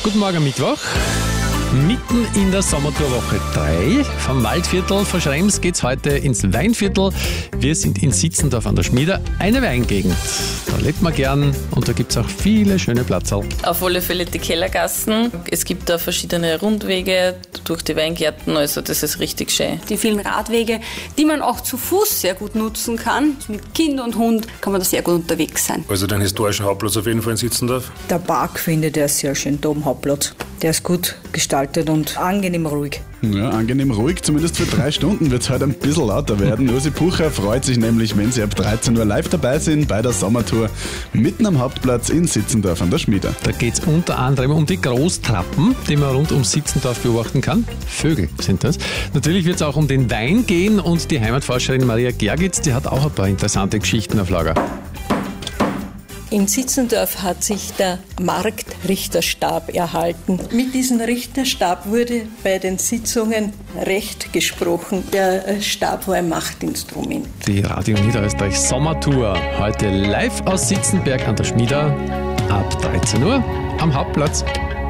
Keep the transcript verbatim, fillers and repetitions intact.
Guten Morgen, Mittwoch. Mitten in der Sommertourwoche drei. Vom Waldviertel von Schrems geht's heute ins Weinviertel. Wir sind in Sitzendorf an der Schmieder, eine Weingegend. Da lebt man gern und da gibt's auch viele schöne Platzerl. Auf alle Fälle die Kellergassen. Es gibt da verschiedene Rundwege durch die Weingärten, also das ist richtig schön. Die vielen Radwege, die man auch zu Fuß sehr gut nutzen kann. Mit Kind und Hund kann man da sehr gut unterwegs sein. Also den historischen Hauptplatz auf jeden Fall in Sitzendorf. Der Park finde ich, der ist sehr schön da am Hauptplatz. Der ist gut gestaltet und angenehm ruhig. Ja, angenehm ruhig, zumindest für drei Stunden wird es heute ein bisschen lauter werden. Ursi Pucher freut sich nämlich, wenn Sie ab dreizehn Uhr live dabei sind bei der Sommertour mitten am Hauptplatz in Sitzendorf an der Schmieder. Da geht's unter anderem um die Großtrappen, die man rund um Sitzendorf beobachten kann. Vögel sind das. Natürlich wird es auch um den Wein gehen und die Heimatforscherin Maria Gergitz, die hat auch ein paar interessante Geschichten auf Lager. In Sitzendorf hat sich der Marktrichterstab erhalten. Mit diesem Richterstab wurde bei den Sitzungen Recht gesprochen. Der Stab war ein Machtinstrument. Die Radio Niederösterreich Sommertour, heute live aus Sitzenberg an der Schmieder ab dreizehn Uhr am Hauptplatz.